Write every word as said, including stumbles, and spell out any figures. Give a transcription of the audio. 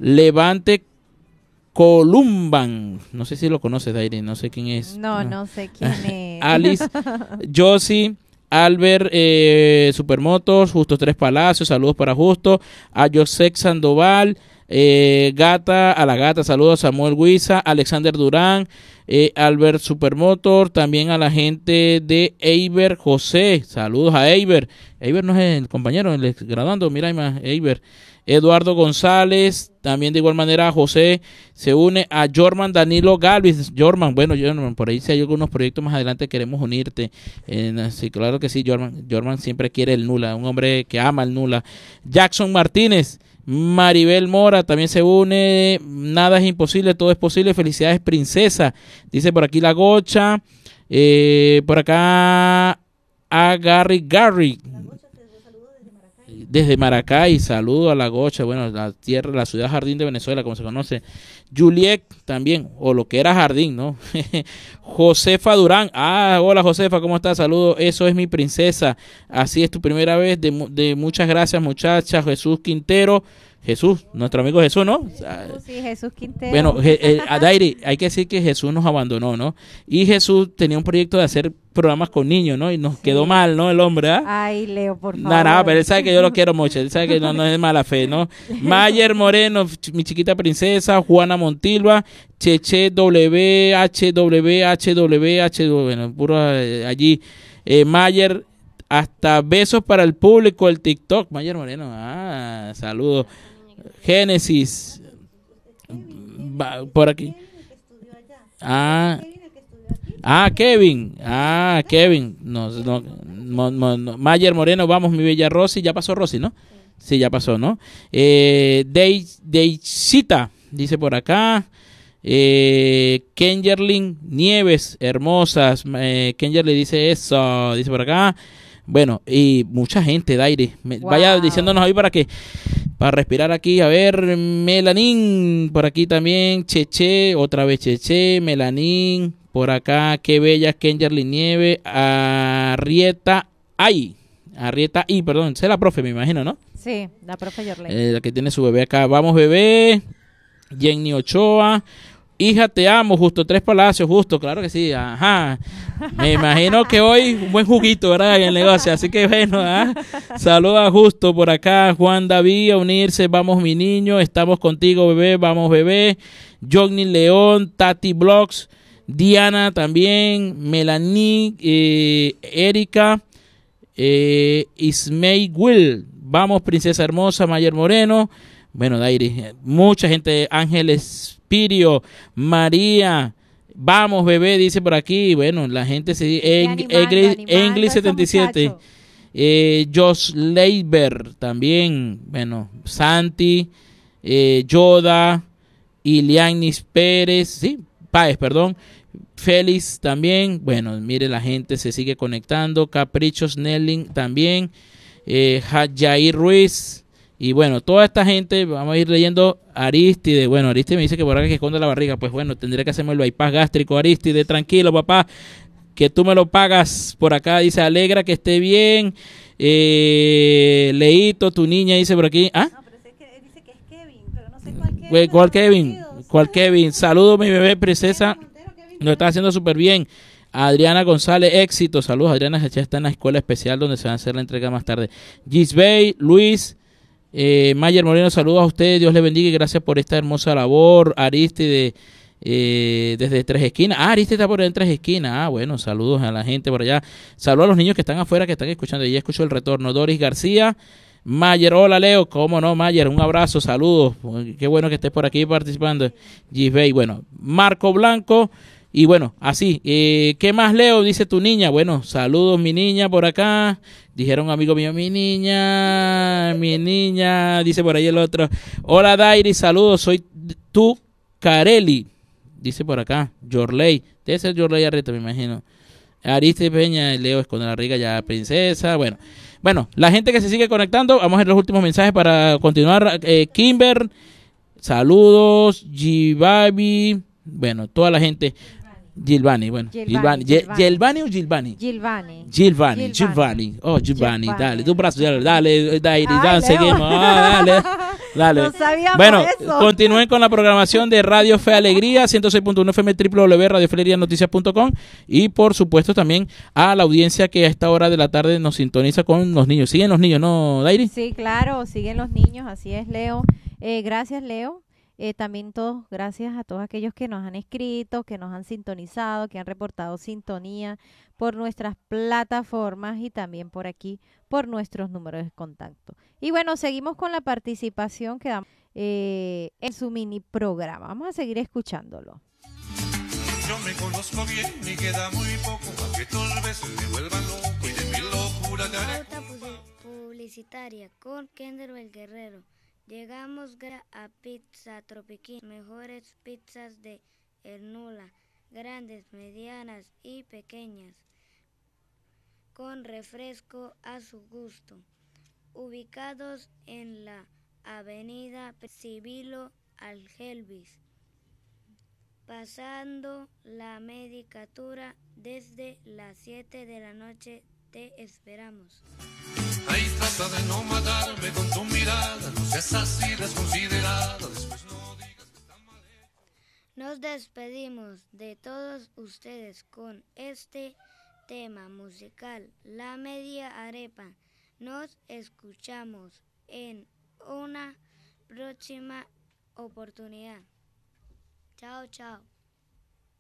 Levante Columban, no sé si lo conoces, Dairi, no sé quién es. No, no, no sé quién es. Alice, Josie, Albert, eh, Supermotos, Justo Tres Palacios, saludos para Justo, a José Sandoval, eh, Gata, a la Gata, saludos a Samuel Huiza, Alexander Durán, eh, Albert Supermotor, también a la gente de Eiber José, saludos a Eiber, Eiber no es el compañero, el ex graduando, mira más, Eiber. Eduardo González, también de igual manera José se une a Jorman Danilo Galvis. Jorman, bueno, Jorman, por ahí si hay algunos proyectos más adelante queremos unirte. Eh, sí, claro que sí, Jorman. Jorman siempre quiere el Nula, un hombre que ama el Nula. Jackson Martínez, Maribel Mora también se une. Nada es imposible, todo es posible. Felicidades, princesa. Dice por aquí la Gocha. Eh, por acá a Gary Gary. Desde Maracay, saludo a la Gocha, bueno, la tierra, la ciudad jardín de Venezuela, como se conoce. Juliet también, o lo que era jardín, ¿no? Josefa Durán, ah, hola Josefa, ¿cómo estás? Saludo, eso es mi princesa, así es tu primera vez, de, de muchas gracias muchachas. Jesús Quintero, Jesús, nuestro amigo Jesús, ¿no? Jesús, sí, Jesús Quintero. Bueno, eh, a Dairi, hay que decir que Jesús nos abandonó, ¿no? Y Jesús tenía un proyecto de hacer programas con niños, ¿no? Y nos sí. quedó mal, ¿no? El hombre, ¿ah? Ay, Leo, por favor. Nada, nada, pero él sabe que yo lo quiero mucho, él sabe que no, no es de mala fe, ¿no? Mayer Moreno, mi chiquita princesa, Juana Montilva, Cheche W, H W, H W, H W, bueno, puro eh, allí, eh, Mayer, hasta besos para el público, el TikTok, Mayer Moreno, ah, saludos. Génesis, por aquí. Ah, ah, Kevin, ah, Kevin. No, no, no, no, no. Mayer Moreno, vamos, mi bella Rosy. Ya pasó Rosy, ¿no? Sí, ya pasó, ¿no? Eh, Deisita, dice por acá. Eh, Kenjerlin Nieves, hermosas. Eh, Kenjerlin dice eso, dice por acá. Bueno, y mucha gente, Daire. Wow. Vaya diciéndonos ahí para que para respirar aquí. A ver, Melanín, por aquí también. Cheche, otra vez Cheche, Melanín, por acá, qué bella, Kenjerlin Nieve, Arrieta Ay, Arrieta I, perdón, es la profe, me imagino, ¿no? Sí, la profe Yorley. Eh, la que tiene su bebé acá. Vamos, bebé. Jenny Ochoa. Hija, te amo, Justo Tres Palacios, Justo, claro que sí, ajá. Me imagino que hoy un buen juguito, ¿verdad? En el negocio, así que bueno, ¿ah? Saluda Justo por acá, Juan David, a unirse, vamos mi niño, estamos contigo, bebé, vamos bebé. Johnny León, Tati Blogs, Diana también, Melanie, eh, Erika, eh, Ismay Will, vamos princesa hermosa, Mayer Moreno. Bueno, Dairi, mucha gente, Ángeles Pirio, María, vamos bebé, dice por aquí. Bueno, la gente se dice, Englis setenta y siete, eh, Josh Leiber también, bueno, Santi, eh, Yoda, Ilianis Pérez, sí, Páez, perdón, Félix también. Bueno, mire, la gente se sigue conectando. Caprichos Nelling también, eh, Jair Ruiz. Y bueno, toda esta gente, vamos a ir leyendo. Aristide, bueno, Aristide me dice que por acá que esconde la barriga, pues bueno, tendré que hacerme el bypass gástrico. Aristide, tranquilo papá, que tú me lo pagas. Por acá dice, alegra que esté bien. eh, Leito, tu niña, dice por aquí. ¿Ah? No, pero es que dice que es Kevin, pero no sé cuál Kevin. ¿Cuál Kevin? ¿Cuál Kevin? Saludos mi bebé princesa, lo está haciendo súper bien. Adriana González, éxito, saludos. Adriana ya está en la escuela especial donde se va a hacer la entrega más tarde. Gisbey, Luis, Eh, Mayer Moreno, saludos a ustedes, Dios les bendiga y gracias por esta hermosa labor. Aristide, eh, desde Tres Esquinas. Ah, Aristide está por ahí en Tres Esquinas. Ah, bueno, saludos a la gente por allá. Saludos a los niños que están afuera, que están escuchando. Ya escucho el retorno. Doris García, Mayer, hola Leo, cómo no, Mayer, un abrazo, saludos. Qué bueno que estés por aquí participando. Gisbey, bueno, Marco Blanco. Y bueno, así, eh, ¿qué más Leo? Dice tu niña. Bueno, saludos mi niña por acá. Dijeron amigo mío, mi niña, mi niña, dice por ahí el otro. Hola Dairi, saludos, soy tu Carelli. Dice por acá, Yorley. Debe ser Yorley Arrieta, me imagino. Ariste Peña, Leo Esconde la Riga, ya princesa. Bueno, bueno, la gente que se sigue conectando, vamos a ver los últimos mensajes para continuar. Eh, Kimber, saludos, Givabi, bueno, toda la gente. Gilvani, bueno, Gilvani, Gilvani o Gilvani, Gilvani, Gilvani, Gilvani, oh Gilvani, dale, tu brazo, dale, dale, dale, dale, seguimos, ah, dale. Dale. No sabíamos Bueno, eso. continúen con la programación de Radio Fe Alegría, ciento seis punto uno F M, w w w punto radio fe alegría noticias punto com, y por supuesto también a la audiencia que a esta hora de la tarde nos sintoniza con los niños. ¿Siguen los niños, no, Dairi? Sí, claro, siguen los niños, así es, Leo. Eh, gracias, Leo. Eh, también todos, gracias a todos aquellos que nos han escrito, que nos han sintonizado, que han reportado sintonía por nuestras plataformas y también por aquí, por nuestros números de contacto. Y bueno, seguimos con la participación que damos eh, en su mini programa. Vamos a seguir escuchándolo. Yo me conozco bien y queda muy poco para que tal vez me vuelva loco y de mi locura te haré. Pauta publicitaria con Kenderbel Guerrero. Llegamos a Pizza Tropiquín, mejores pizzas de Hernula, grandes, medianas y pequeñas, con refresco a su gusto. Ubicados en la avenida Cibilo Algelvis, pasando la medicatura desde las siete de la noche. Te esperamos. Ay, trata de no matarme con tu mirada, no seas así desconsiderada, después no digas que está mal. Nos despedimos de todos ustedes con este tema musical, La Media Arepa. Nos escuchamos en una próxima oportunidad. Chao, chao.